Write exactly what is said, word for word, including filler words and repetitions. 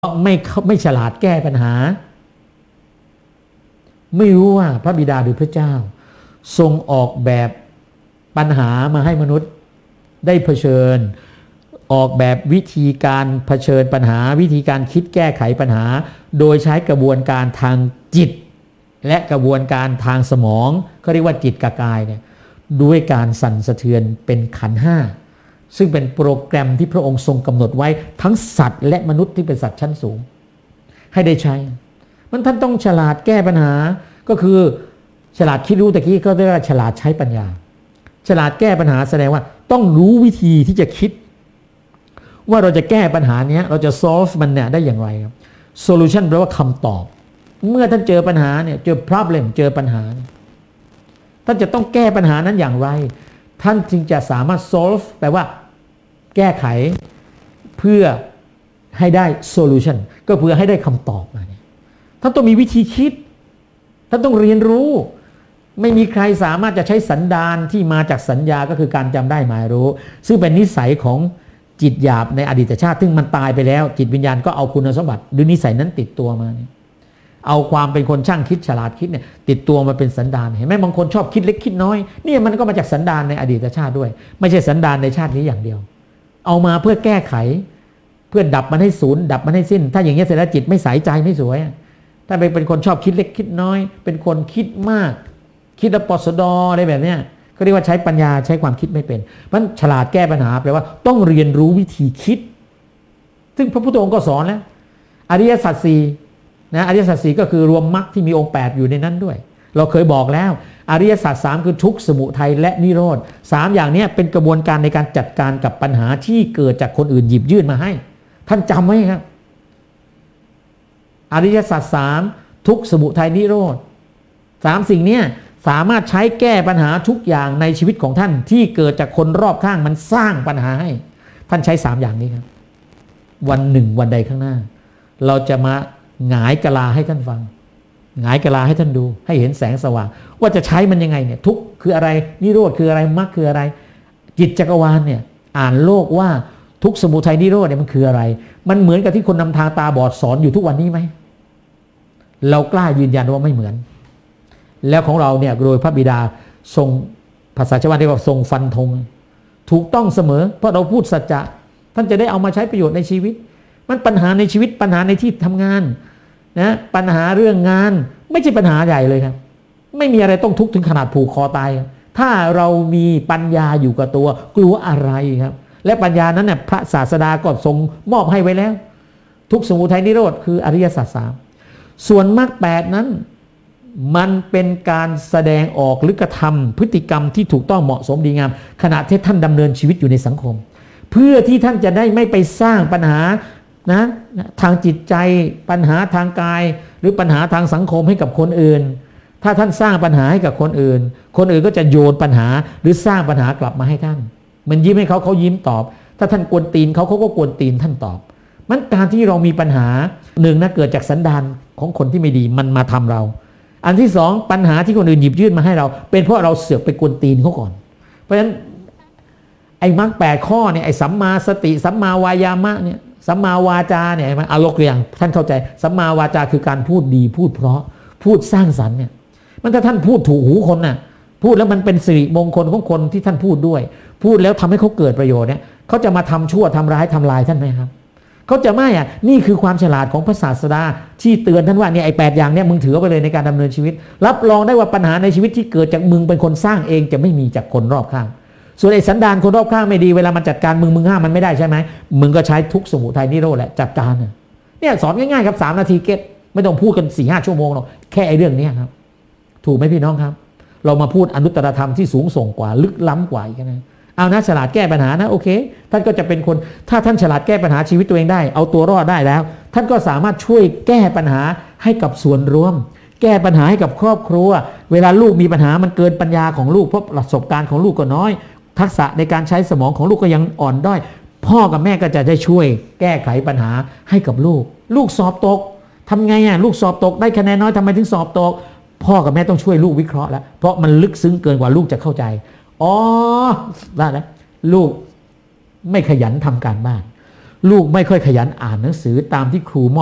ไม่ไม่ฉลาดแก้ปัญหาไม่รู้ว่าพระบิดาหรือพระเจ้าทรงออกแบบปัญหามาให้มนุษย์ได้เผชิญออกแบบวิธีการเผชิญปัญหาวิธีการคิดแก้ไขปัญหาโดยใช้กระบวนการทางจิตและกระบวนการทางสมองเขาเรียกว่าจิตกับกายเนี่ยด้วยการสั่นสะเทือนเป็นขันธ์ห้าซึ่งเป็นโปรแกรมที่พระองค์ทรงกำหนดไว้ทั้งสัตว์และมนุษย์ที่เป็นสัตว์ชั้นสูงให้ได้ใช้มันท่านต้องฉลาดแก้ปัญหาก็คือฉลาดคิดรู้ตะกี้ก็เรียกว่าฉลาดใช้ปัญญาฉลาดแก้ปัญหาแสดงว่าต้องรู้วิธีที่จะคิดว่าเราจะแก้ปัญหานี้เราจะ solve มันเนี่ยได้อย่างไรครับ solution แปลว่าคำตอบเมื่อท่านเจอปัญหาเนี่ยเจอ problem เจอปัญหาท่านจะต้องแก้ปัญหานั้นอย่างไรท่านจึงจะสามารถ solve แปลว่าแก้ไขเพื่อให้ได้ solution ก็เพื่อให้ได้คำตอบมาเนี่ยท่านต้องมีวิธีคิดท่านต้องเรียนรู้ไม่มีใครสามารถจะใช้สันดานที่มาจากสัญญาก็คือการจำได้หมายรู้ซึ่งเป็นนิสัยของจิตหยาบในอดีตชาติซึ่งมันตายไปแล้วจิตวิญญาณก็เอาคุณสมบัติหรือนิสัยนั้นติดตัวมาเนี่ยเอาความเป็นคนช่างคิดฉลาดคิดเนี่ยติดตัวมาเป็นสันดานเห็นไหมบางคนชอบคิดเล็กคิดน้อยนี่มันก็มาจากสันดานในอดีตชาติด้วยไม่ใช่สันดานในชาตินี้อย่างเดียวเอามาเพื่อแก้ไขเพื่อดับมันให้ศูนย์ดับมันให้สิ้นถ้าอย่างนี้เสร็จแล้วจิตไม่ใสใจไม่สวยถ้าเป็นคนชอบคิดเล็กคิดน้อยเป็นคนคิดมากคิดแล้วปสดอะไรแบบนี้ก็เรียกว่าใช้ปัญญาใช้ความคิดไม่เป็นมันฉลาดแก้ปัญหาแปลว่าต้องเรียนรู้วิธีคิดซึ่งพระพุทธองค์ก็สอนแล้วอริยสัจสี่นะอริยสัจสี่ก็คือรวมมรรคที่มีองค์แปดอยู่ในนั้นด้วยเราเคยบอกแล้วอริยสัจสามคือทุกข์สมุทัยและนิโรธสามอย่างนี้เป็นกระบวนการในการจัดการกับปัญหาที่เกิดจากคนอื่นหยิบยื่นมาให้ท่านจำไว้ครับอริยสัจสามทุกข์สมุทัยนิโรธสามสิ่งนี้สามารถใช้แก้ปัญหาทุกอย่างในชีวิตของท่านที่เกิดจากคนรอบข้างมันสร้างปัญหาให้ท่านใช้สามอย่างนี้ครับวันหนึ่งวันใดข้างหน้าเราจะมาหงายกะลาให้ท่านฟังหงายกะลาให้ท่านดูให้เห็นแสงสว่างว่าจะใช้มันยังไงเนี่ยทุกข์คืออะไรนิโรธคืออะไรมรรคคืออะไรจิตจักรวาลเนี่ยอ่านโลกว่าทุกข์สมุทัยนิโรธเนี่ยมันคืออะไรมันเหมือนกับที่คนนำทางตาบอดสอนอยู่ทุกวันนี้ไหมเรากล้ายืนยันว่าไม่เหมือนแล้วของเราเนี่ยโดยพระบิดาทรงภาษาชาวบ้านเรียกว่าทรงฟันธงถูกต้องเสมอเพราะเราพูดสัจจะท่านจะได้เอามาใช้ประโยชน์ในชีวิตมันปัญหาในชีวิตปัญหาในที่ทำงานนะปัญหาเรื่องงานไม่ใช่ปัญหาใหญ่เลยครับไม่มีอะไรต้องทุกข์ถึงขนาดผูกคอตายถ้าเรามีปัญญาอยู่กับตัวกลัวอะไรครับและปัญญานั้นเนี่ยพระศาสดาก็ทรงมอบให้ไว้แล้วทุกข์สมุทัยนิโรธคืออริยสัจสามส่วนมรรคแปดนั้นมันเป็นการแสดงออกหรือกระทำพฤติกรรมที่ถูกต้องเหมาะสมดีงามขณะที่ท่านดำเนินชีวิตอยู่ในสังคมเพื่อที่ท่านจะได้ไม่ไปสร้างปัญหานะทางจิตใจปัญหาทางกายหรือปัญหาทางสังคมให้กับคนอื่นถ้าท่านสร้างปัญหาให้กับคนอื่นคนอื่นก็จะโยนปัญหาหรือสร้างปัญหากลับมาให้ท่านมันยิ้มให้เขาเขายิ้มตอบถ้าท่านกวนตีนเขาเขาก็กวนตีนท่านตอบมันการที่เรามีปัญหาหนึ่งนะเกิดจากสันดานของคนที่ไม่ดีมันมาทำเราอันที่สองปัญหาที่คนอื่นหยิบยื่นมาให้เราเป็นเพราะเราเสือกไปกวนตีนเขาก่อนเพราะฉะนั้นไอ้มรรคแปดข้อเนี่ยไอ้สัมมาสติสัมมาวายามะเนี่ยสัมมาวาจาเนี่ยมันเอายกตัวอย่างท่านเข้าใจสัมมาวาจาคือการพูดดีพูดเพราะพูดสร้างสรรค์เนี่ยมันถ้าท่านพูดถูกหูคนน่ะพูดแล้วมันเป็นสิริมงคลของคนที่ท่านพูดด้วยพูดแล้วทำให้เขาเกิดประโยชน์เนี่ยเขาจะมาทำชั่วทำร้ายทำลายท่านไหมครับเขาจะไม่อ่ะนี่คือความฉลาดของพระศาสดาที่เตือนท่านว่าเนี่ยไอ้แปดอย่างเนี่ยมึงถือไปเลยในการดำเนินชีวิตรับรองได้ว่าปัญหาในชีวิตที่เกิดจากมึงเป็นคนสร้างเองจะไม่มีจากคนรอบข้างส่วนไอ้สันดานคนรอบข้างไม่ดีเวลามันจัดการมึงมึงห้ามมันไม่ได้ใช่ไหมมึงก็ใช้ทุกข์สมุทัยนิโรธแหละจัดการเนี่ยสอนง่ายๆครับสามนาทีเก็ตไม่ต้องพูดกันสี่ห้าชั่วโมงหรอกแค่ไอ้เรื่องนี้ครับถูกไหมพี่น้องครับเรามาพูดอนุตตรธรรมที่สูงส่งกว่าลึกล้ำกว่าอีกนะเอานะฉลาดแก้ปัญหานะโอเคท่านก็จะเป็นคนถ้าท่านฉลาดแก้ปัญหาชีวิตตัวเองได้เอาตัวรอดได้แล้วท่านก็สามารถช่วยแก้ปัญหาให้กับส่วนรวมแก้ปัญหาให้กับครอบครัวเวลาลูกมีปัญหามันเกินปัญญาของลูกเพราะประสบการณ์ของลูกก็น้อยทักษะในการใช้สมองของลูกก็ยังอ่อนด้อยพ่อกับแม่ก็จะได้ช่วยแก้ไขปัญหาให้กับลูกลูกสอบตกทำไงอ่ะลูกสอบตกได้คะแนนน้อยทำไมถึงสอบตกพ่อกับแม่ต้องช่วยลูกวิเคราะห์แล้วเพราะมันลึกซึ้งเกินกว่าลูกจะเข้าใจอ๋อได้แล้วลูกไม่ขยันทำการบ้านลูกไม่ค่อยขยันอ่านหนังสือตามที่ครูมอบ